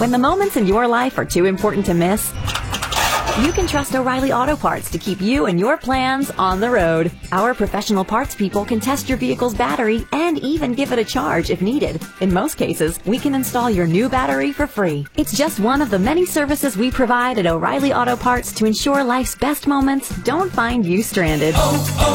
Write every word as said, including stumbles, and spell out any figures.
When the moments in your life are too important to miss, you can trust O'Reilly Auto Parts to keep you and your plans on the road. Our professional parts people can test your vehicle's battery and even give it a charge if needed. In most cases, we can install your new battery for free. It's just one of the many services we provide at O'Reilly Auto Parts to ensure life's best moments don't find you stranded. Oh, oh.